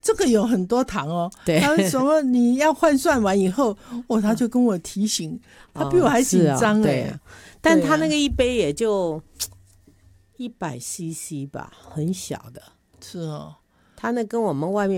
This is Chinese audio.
这个有很多糖哦。 对， 他什么你要换算完以后，他就跟我提醒，他比我还紧张对，但他那个一杯也就100cc 吧，很小的。 是哦， 他那跟我们外面